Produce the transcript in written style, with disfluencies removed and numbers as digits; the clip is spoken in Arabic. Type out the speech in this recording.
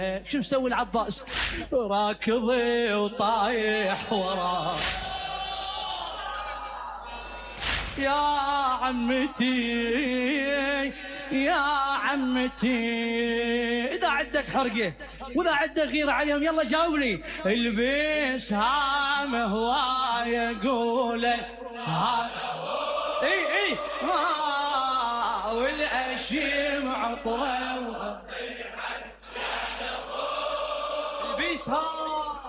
شو مسوي العباس؟ راكضي وطايح وراه يا عمتي يا عمتي. إذا عندك حرقة وإذا عندك غيرة عليهم يلا جاوبني. البس هام هواي يقول اي والاشيم عطره البس هام